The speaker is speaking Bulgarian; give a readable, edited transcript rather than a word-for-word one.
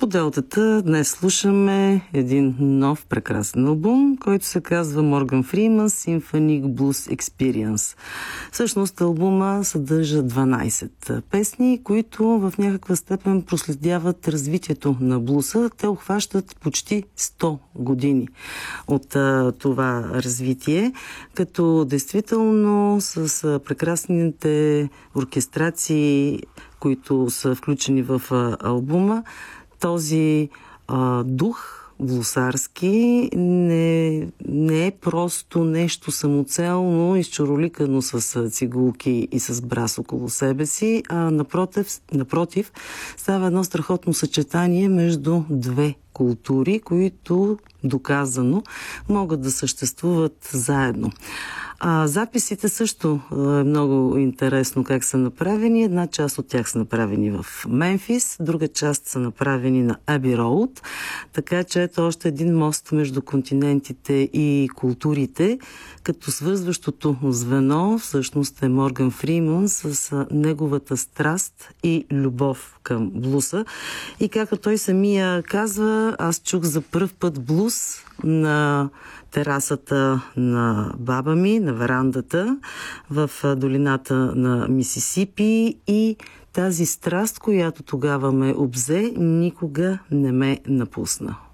По делтата днес слушаме един нов прекрасен албум, който се казва Morgan Freeman Symphonic Blues Experience. Всъщност албума съдържа 12 песни, които в някаква степен проследяват развитието на блуса. Те обхващат почти 100 години от това развитие, като действително с прекрасните оркестрации, които са включени в албума, този дух блусарски не е просто нещо самоцелно, изчуроликано с цигулки и с брас около себе си, а напротив става едно страхотно съчетание между две култури, които доказано могат да съществуват заедно. Записите също е много интересно как са направени. Една част от тях са направени в Мемфис, друга част са направени на Аби Роуд, така че ето още един мост между континентите и културите, като свързващото звено всъщност е Морган Фриман с неговата страст и любов към блуса. И както той самия казва, аз чух за пръв път блус на терасата на баба ми, на верандата в долината на Мисисипи, и тази страст, която тогава ме обзе, никога не ме напусна.